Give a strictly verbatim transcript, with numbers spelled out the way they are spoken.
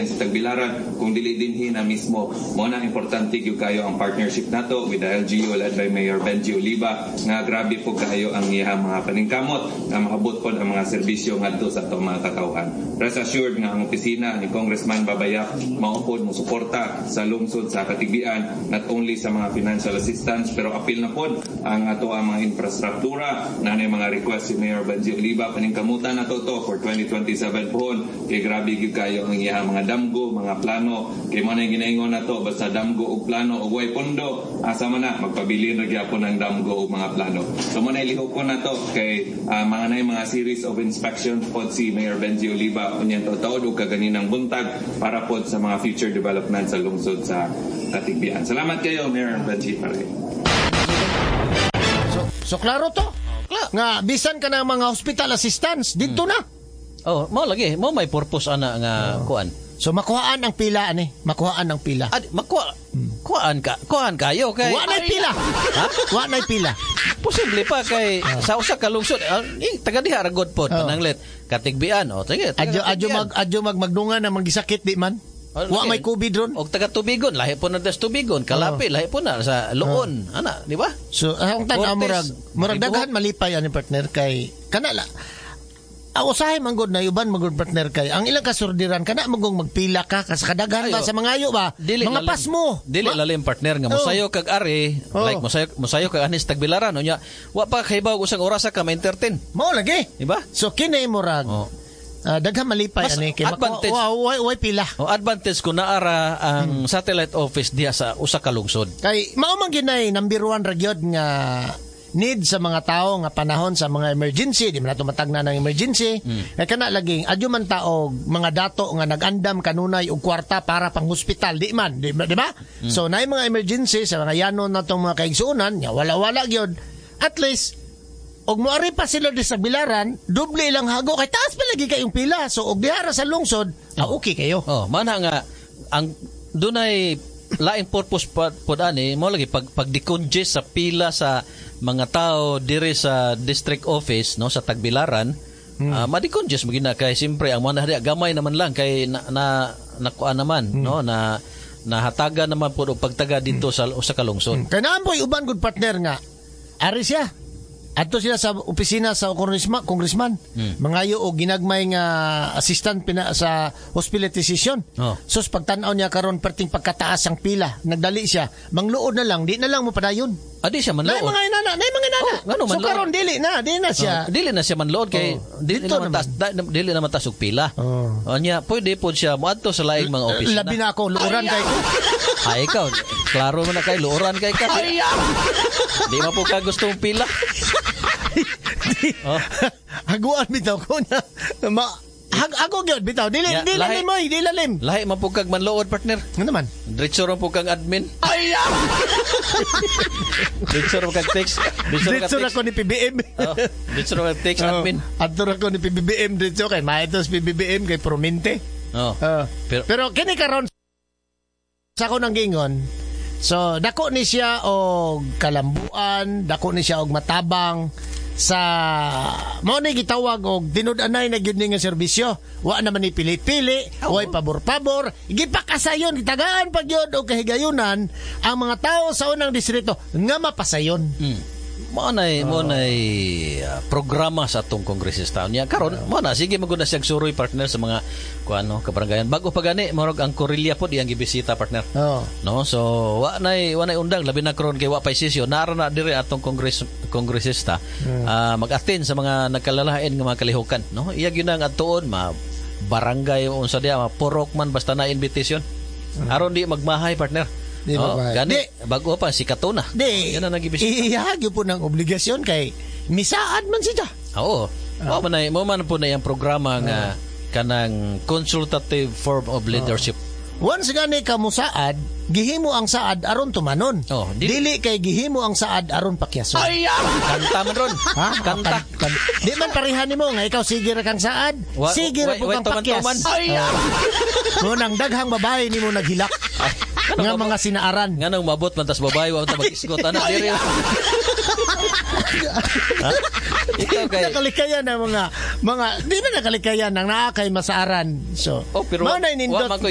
diyan sa Tagbilaran kung dili dinhi na mismo mo na importante gyud kayo ang partnership nato with the L G U led by Mayor Benji Oliva nga grabe po kayo ang iyang mga paningkamot nga makabot po ang mga serbisyo ngadto sa atong mga katawhan. Rest assured nga ang opisina ni Congressman Babayak maupod mo suporta sa lungsod sa Katigbian not only sa mga financial assistance pero apil na po ang ato ang mga infrastruktura na may mga request si Mayor Benji Oliva paningkamutan na to to for twenty twenty-seven po kay grabe gyud kayo ang iyang mga damgo mga plano kay mo na ginaingon na to basta damgo og plano og way pondo asa man na magpabilin ra gyapon ang damgo og mga plano. So mo na ilihok ko na to kay uh, mga nay mga series of inspections pod si Mayor Benji Oliva unya to taod og kaganinang buntag para pod sa mga future development sa lungsod sa Katigbian. Salamat kayo Mayor Benji pare. So, so klaro to. Kla- nga bisan ka ng mga hospital assistance dito hmm. na. Oh, mo lagi, mo may purpose ana nga oh. kuan. So makuhaan ang pila ani, makuhaan ang pila. Ad, makuha, hmm. kuhaan ka, kuhaan kayo kay. Wa nay pila. Ha? Wa nay pila. Posible pa kay oh. sa usa ka lungsod, eh, taga diha ra god pod oh. pananglit Katigbian o sige. Adyo adyo mag adyo mag magdungan na magisakit di man. Oh, wa may COVID ron. Og taga Tubigon, lahi po na des Tubigon, Kalapi, oh. lahi po na sa Luon, oh. ana, di ba? So ang tan murag murag daghan malipay ani partner kay kanala. Ang usahay manggod na yuban manggod partner kay ang ilang kasurdiran kana magong magpila ka kas kadaghan ba sa mangayo ba dili mga lalim, pas mo dili ba? Lalim partner nga mosayo kag ari oh. like mosayo mosayo kag anis Tagbilaran unya wa pa kaybaw usang oras ka ma-entertain mao lagi di ba so kini murag oh. uh, daghan malipay ani kay advantage wa wa wa pila oh, advantage ko naara ang hmm. satellite office diha sa usa ka lungsod kay mao man ginay number one ra gyud nga need sa mga tao nga panahon sa mga emergency di man nato matagna ng emergency mm. kay kana laging adyo man tao mga dato nga nagandam kanunay og kwarta para pang hospital di man di, di ba mm. so naay mga emergency sa mga yanon natong mga kaigsuonan nya wala-wala gyud at least og moari pa sila di sa Bilaran doble ilang hago kay taas pa lagi kayong pila so og diha sa lungsod oh. ah, okay kayo oh mana nga ang dunay laing purpose pod ani mo lagi pag pag decongest sa pila sa mga tao dire sa district office no sa Tagbilaran hmm. uh, madikongest magina kay simpre ang mga gamay naman lang kay na, na nakuan naman hmm. no na nahataga naman pud og pagtaga dito hmm. sa usa ka lungsod. Hmm. Kay naamboy uban gud partner nga ari siya adto sila sa opisina sa congressman, congressman. Hmm. Mangayo og ginagmay nga assistant pina sa hospitalization. Oh. So pagtan-aw niya karon perting pagkataas ang pila, nagdali siya. Mangluod na lang, di na lang mo padayon. Adi siya manluod. Nay mga inana, nay mga inana. Oh, ngano so karon dili na, dili na siya. Oh, dili na siya manluod kay oh. dili na matas, dili na matas og pila. Oh. Anya, pwede pod siya moadto sa laing mga opisina. Labi na ako luoran kay ko. Ay ikaw, klaro man na kay luoran kay ka. Di mo po ka gusto mong pila. oh. Haguan bitaw ko na ma hag ako gyud bitaw dili yeah, dili lalim mo dili lalim lahi man pugkag manluod partner ano naman diretso ra pugkag admin ay diretso ra kag text diretso ra ko ni P B M oh diretso ra text oh. admin adto ra ko ni P B B M diretso kay maitos P B B M kay prominente oh uh, pero pero kini karon sa ko nang gingon so dako ni siya og kalambuan dako ni siya og matabang sa mao ni gitawag og tinud-anay na gyud ni nga serbisyo wa naman ni pili-pili oh. way pabor-pabor gipakasayon gitagaan pa gyud og kahigayunan ang mga tao sa unang distrito nga mapasayon hmm. mo nay mo nay uh, programa sa atong kongresista niya karon mo na sige maguna siya suroy partner sa mga kuano kabarangayan bago pa gani morog ang Corelia pod iyang gibisita partner oh. no so wa nay wa nay undang labi na karon kay wa pa sesyon nara na dire atong kongres kongresista hmm. uh, mag-attend sa mga nagkalalain nga mga kalihukan no iya gyud ang atuon ma barangay unsa dia ma purok man basta na invitation hmm. aron di magmahay partner. Di oh, gani di, bago pa si Katuna. Di. Yan ang nagibisita. Ihagyo po ng obligasyon kay misaad man siya. Oo. Mo man ay mo man po na yang programa nga uh. kanang consultative form of leadership. Uh. Once gani ka mo saad, gihimo ang saad aron tumanon. Oh, dili, dili kay gihimo ang saad aron pakyason. Ay, kanta man ron. Ha? Kanta. Kan, kan, di man parehan nimo nga ikaw sige ra kang saad, wa, sige ra po kang pakyas. Ay. Ngunang daghang babae nimo naghilak. Ay. Nga mga sinaaran. Nga nang mabot man tas babae wa ta mag-isgot ana diri. Ikaw kay nakalikayan na mga mga di ba nakalikayan nang naa kay masaaran. So, oh, pero wa, wa man koy